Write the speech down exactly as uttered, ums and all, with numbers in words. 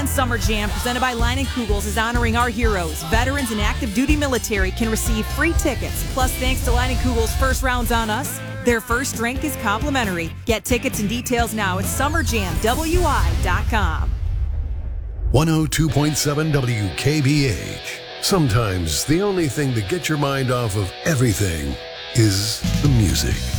Summer Jam, presented by Leinenkugels, is honoring our heroes. Veterans and active duty military can receive free tickets. Plus, thanks to Leinenkugels' First Rounds on Us, their first drink is complimentary. Get tickets and details now at summer jam w i dot com. one oh two point seven W K B H. Sometimes the only thing to get your mind off of everything is the music.